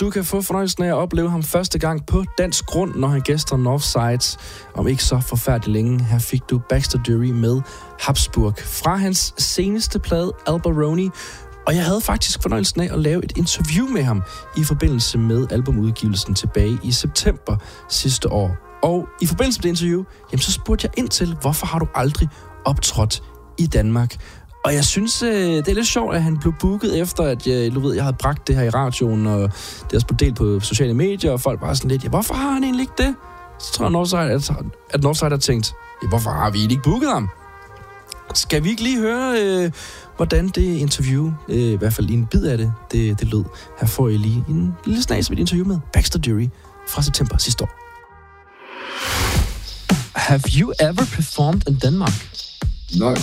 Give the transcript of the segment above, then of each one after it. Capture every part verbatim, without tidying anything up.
du kan få fornøjelsen af at opleve ham første gang på dansk grund, når han gæster Northsides om ikke så forfærdeligt længe. Her fik du Baxter Dury med Habsburg fra hans seneste plade, Albaroni. Og jeg havde faktisk fornøjelsen af at lave et interview med ham i forbindelse med albumudgivelsen tilbage i september sidste år. Og i forbindelse med det interview, jamen, så spurgte jeg ind til, hvorfor har du aldrig optrådt i Danmark? Og jeg synes, øh, det er lidt sjovt, at han blev booket efter, at jeg, du ved, jeg havde bragt det her i radioen, og det også blev delt på sociale medier, og folk var sådan lidt, ja, hvorfor har han egentlig ikke det? Så tror jeg, Northside, at, at Northside har tænkt, ja, hvorfor har vi ikke booket ham? Skal vi ikke lige høre, øh, hvordan det interview, øh, i hvert fald i en bid af det, det, det lød? Her får I lige en lille snas med et interview med Baxter Dury fra september sidste år. Have you ever performed in Denmark? No.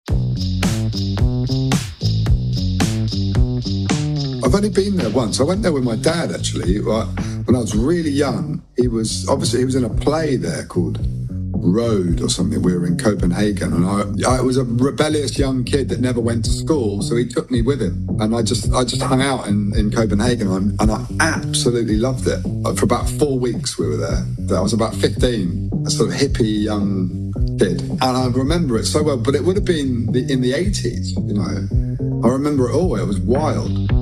I've only been there once. I went there with my dad, actually, when I was really young. He was, obviously, he was in a play there called Road or something. We were in Copenhagen, and I, I was a rebellious young kid that never went to school, so he took me with him, and I just, I just hung out in, in Copenhagen, and, and I absolutely loved it. For about four weeks we were there. I was about fifteen, a sort of hippie young kid, and I remember it so well. But it would have been the, in the eighties, you know. I remember it all. It was wild.